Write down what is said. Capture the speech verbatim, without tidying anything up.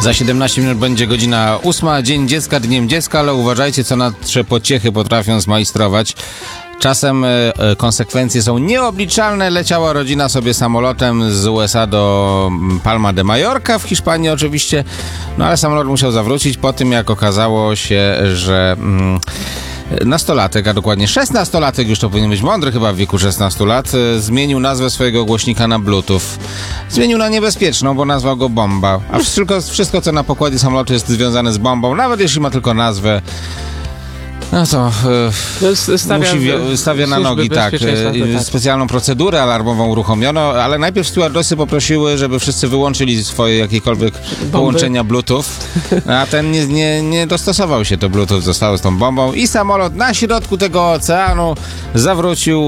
Za siedemnaście minut będzie godzina ósma. Dzień dziecka, dniem dziecka, ale uważajcie, co nasze pociechy potrafią zmajstrować. Czasem e, konsekwencje są nieobliczalne. Leciała rodzina sobie samolotem z U S A do Palma de Mallorca w Hiszpanii oczywiście, no ale samolot musiał zawrócić po tym, jak okazało się, że mm, nastolatek, a dokładnie szesnastolatek, już to powinien być mądry chyba w wieku szesnastu lat, e, zmienił nazwę swojego głośnika na Bluetooth. Zmienił na niebezpieczną, bo nazwał go Bomba. A wszystko, wszystko co na pokładzie samolotu jest związane z bombą, nawet jeśli ma tylko nazwę, no to e, stawia, musi, stawia na nogi, tak, e, tak. Specjalną procedurę alarmową uruchomiono, ale najpierw stewardessy poprosiły, żeby wszyscy wyłączyli swoje jakiekolwiek bomby, połączenia Bluetooth, a ten nie, nie, nie dostosował się do Bluetooth, zostało z tą bombą i samolot na środku tego oceanu zawrócił